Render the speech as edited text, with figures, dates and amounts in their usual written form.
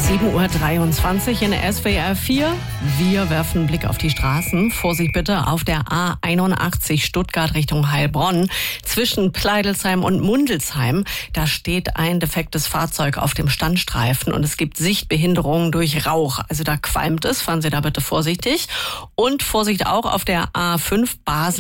7:23 Uhr in der SWR 4. Wir werfen einen Blick auf die Straßen. Vorsicht bitte auf der A81 Stuttgart Richtung Heilbronn. Zwischen Pleidelsheim und Mundelsheim, da steht ein defektes Fahrzeug auf dem Standstreifen und es gibt Sichtbehinderungen durch Rauch. Also da qualmt es, fahren Sie da bitte vorsichtig. Und Vorsicht auch auf der A5 Basel